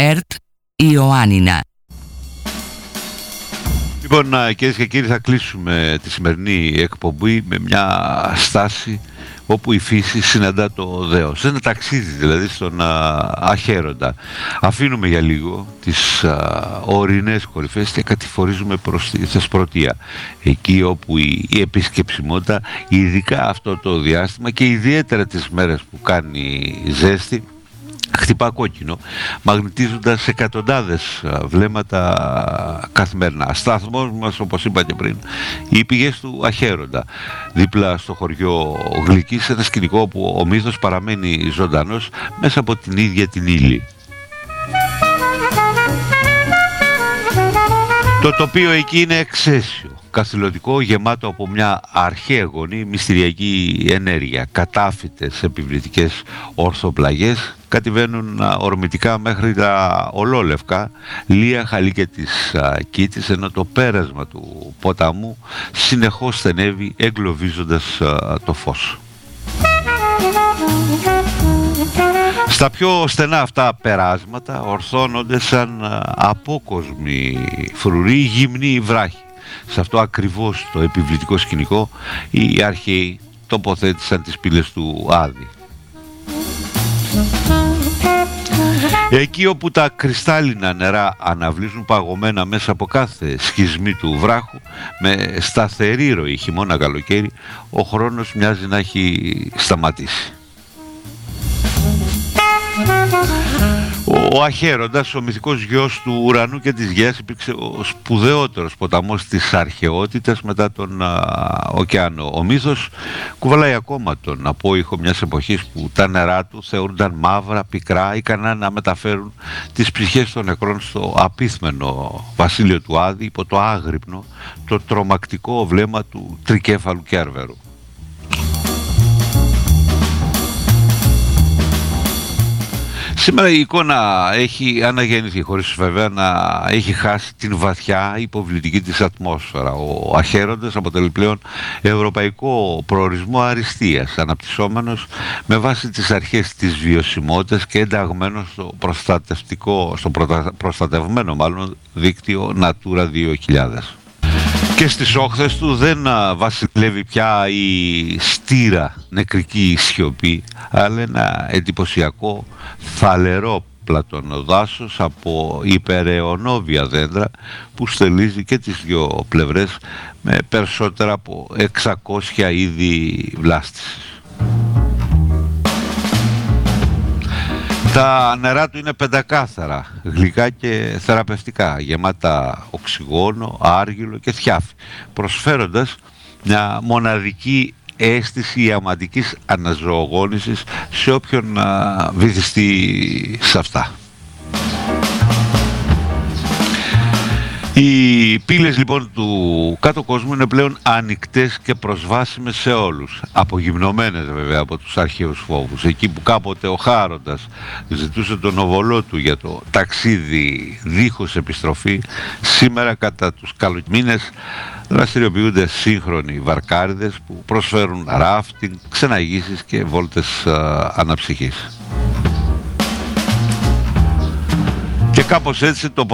ΕΡΤ Ιωάννινα. Λοιπόν, κυρίες και κύριοι, θα κλείσουμε τη σημερινή εκπομπή με μια στάση όπου η φύση συναντά το δέος. Είναι ταξίδι δηλαδή στον αχαίροντα. Αφήνουμε για λίγο τις ορεινές κορυφές και κατηφορίζουμε προς τη Θεσπρωτεία. Εκεί όπου η επισκεψιμότητα, ειδικά αυτό το διάστημα και ιδιαίτερα τις μέρες που κάνει ζέστη, χτυπά κόκκινο, μαγνητίζοντας εκατοντάδες βλέμματα καθημερινά. Σταθμός μας, όπως είπα και πριν, οι πηγές του αχαίροντα. Δίπλα στο χωριό Γλυκής, ένα σκηνικό όπου ο μύθος παραμένει ζωντανός μέσα από την ίδια την ύλη. Το τοπίο εκεί είναι εξαίσιο, καθηλωτικό, γεμάτο από μια αρχαίγονη μυστηριακή ενέργεια. Κατάφυτες επιβλητικές ορθοπλαγιές κατεβαίνουν ορμητικά μέχρι τα ολόλευκα λία χαλίκια της Κίτης, ενώ το πέρασμα του ποταμού συνεχώς στενεύει εγκλωβίζοντας το φως. Στα πιο στενά αυτά περάσματα ορθώνονται σαν απόκοσμοι φρουροί γυμνοί βράχοι. Σε αυτό ακριβώς το επιβλητικό σκηνικό οι αρχαίοι τοποθέτησαν τις πύλες του Άδη. Εκεί όπου τα κρυστάλλινα νερά αναβλύζουν παγωμένα μέσα από κάθε σχισμή του βράχου με σταθερή ροή χειμώνα καλοκαίρι, ο χρόνος μοιάζει να έχει σταματήσει. Ο αχαίροντας, ο μυθικός γιος του ουρανού και της γης, υπήρξε ο σπουδαιότερος ποταμός της αρχαιότητας μετά τον ωκεανό. Ο μύθος κουβαλάει ακόμα τον απόϊχο μιας εποχής που τα νερά του θεωρούνταν μαύρα, πικρά, ικανά να μεταφέρουν τις ψυχές των νεκρών στο απίθμενο βασίλειο του Άδη υπό το άγρυπνο, το τρομακτικό βλέμμα του τρικέφαλου Κέρβερου. Σήμερα η εικόνα έχει αναγεννηθεί, χωρίς βέβαια να έχει χάσει την βαθιά υποβλητική της ατμόσφαιρα. Ο αχαίροντας αποτελεί πλέον ευρωπαϊκό προορισμό αριστείας, αναπτυσσόμενος με βάση τις αρχές της βιωσιμότητας και ενταγμένος στο προστατευμένο δίκτυο Natura 2000. Και στις όχθες του δεν βασιλεύει πια η στήρα νεκρική σιωπή, αλλά ένα εντυπωσιακό θαλερό πλατωνοδάσος από υπεραιωνόβια δέντρα που στελίζει και τις δύο πλευρές με περισσότερα από 600 είδη βλάστησης. Τα νερά του είναι πεντακάθαρα, γλυκά και θεραπευτικά, γεμάτα οξυγόνο, άργυλο και θιάφι, προσφέροντας μια μοναδική αίσθηση ιαματικής αναζωογόνησης σε όποιον βυθιστεί σε αυτά. Οι πύλες λοιπόν του κάτω κόσμου είναι πλέον ανοιχτές και προσβάσιμες σε όλους, απογυμνωμένες βέβαια από τους αρχαίους φόβους. Εκεί που κάποτε ο Χάροντας ζητούσε τον οβολό του για το ταξίδι δίχως επιστροφή, σήμερα κατά τους καλομήνες δραστηριοποιούνται σύγχρονοι βαρκάριδες που προσφέρουν ράφτινγκ, ξεναγήσεις και βόλτες αναψυχής. Και κάπως έτσι το